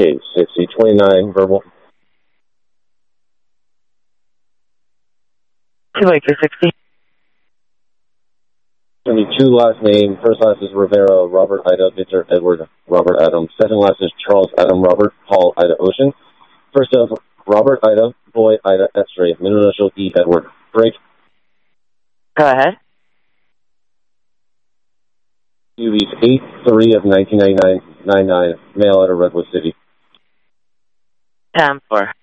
case. 6029 verbal. 28360. 72 last name. First last is Rivera, Robert Ida, Victor Edward, Robert Adam. Second last is Charles Adam Robert, Paul Ida Ocean. First of Robert Ida, Boy Ida X-ray, middle initial E Edward. Break. Go ahead. UV's 8-3 of 1999, male out of Redwood City. 10-4.